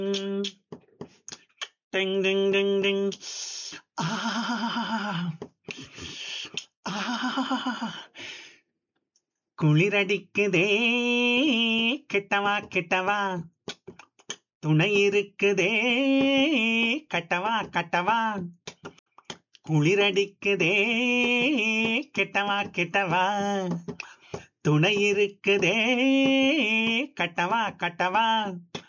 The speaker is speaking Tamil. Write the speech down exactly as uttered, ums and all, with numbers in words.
ம், டிங் டிங் டிங் டிங். ஆ, ஆ, குளிரடிக்குதே, கெட்டவா கெட்டவா, துணை இருக்குதே, கட்டவா கட்டவா, குளிரடிக்குதே, கெட்டவா கெட்டவா, துணை இருக்குதே, கட்டவா கட்டவா.